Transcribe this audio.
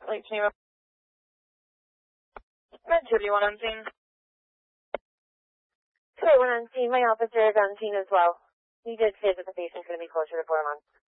Lake Geneva. Med 2, 1 on scene. 2, 1 on scene. My officer is on scene as well. He did say that the patient's going to be closer to 4 months.